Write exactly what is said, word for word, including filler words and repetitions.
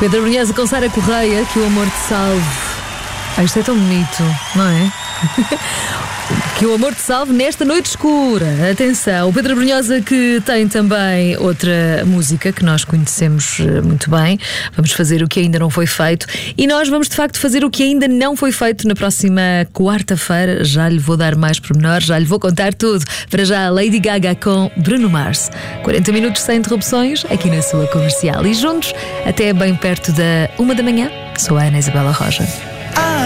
Pedro Brunhosa com Sara Correia, que o amor te salve. Ah, isto é tão bonito, não é? Que o amor te salve nesta noite escura. Atenção, o Pedro Brunhosa, que tem também outra música que nós conhecemos muito bem. Vamos fazer o que ainda não foi feito. E nós vamos de facto fazer o que ainda não foi feito na próxima quarta-feira. Já lhe vou dar mais pormenores, já lhe vou contar tudo. Para já, Lady Gaga com Bruno Mars. quarenta minutos sem interrupções aqui na sua Comercial. E juntos até bem perto da uma da manhã. Sou a Ana Isabela Roja.